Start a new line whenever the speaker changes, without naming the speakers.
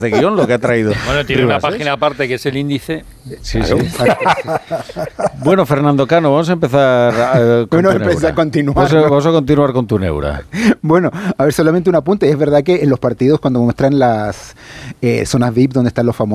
de guión lo que ha traído.
Bueno, tiene
Rivas,
una página aparte que es el índice.
Sí, claro. Sí. Bueno, Fernando Cano, vamos a empezar con tu neura. Vamos a continuar con tu neura.
Bueno, a ver, solamente un apunte. Es verdad que en los partidos, cuando muestran las zonas VIP donde están los famosos